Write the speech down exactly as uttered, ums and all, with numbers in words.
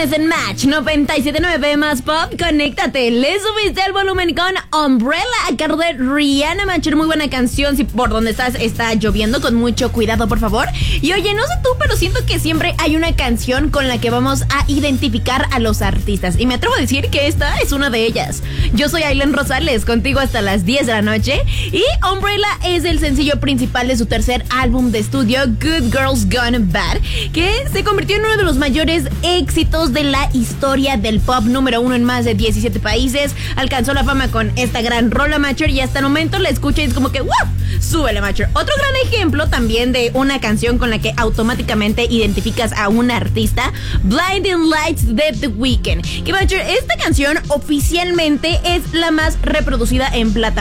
viernes en Match noventa y siete punto nueve más Pop. Conéctate, le subiste el volumen con Umbrella a cargo de Rihanna Matcher. Muy buena canción. Si por donde estás está lloviendo, con mucho cuidado, por favor. Y oye, no sé tú, pero siento que siempre hay una canción con la que vamos a identificar a los artistas. Y me atrevo a decir que esta es una de ellas. Yo soy Ailen Rosales, contigo hasta las diez de la noche. Y Umbrella es el sencillo principal de su tercer álbum de estudio, Good Girls Gone Bad, que se convirtió en uno de los mayores éxitos de la historia del pop, número uno en más de diecisiete países. Alcanzó la fama con esta gran rola, Matcher, y hasta el momento la escucha y es como que ¡wow! Súbele, Matcher. Otro gran ejemplo también de una canción con la que automáticamente identificas a un artista, Blinding Lights de The Weeknd. Que, Matcher, esta canción oficialmente es la más reproducida en plataformas